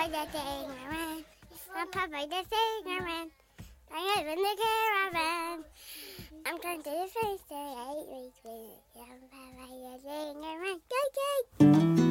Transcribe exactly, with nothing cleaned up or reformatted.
Papa the Singer-Man. I'm Papa the Singer-Man. I live in the caravan. I'm trying to face the eight weeks.